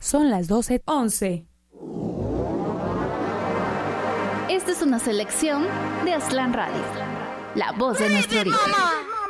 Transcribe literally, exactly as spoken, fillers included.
Son las doce once. Esta es una selección de Aztlán Radio, la voz de nuestro origen.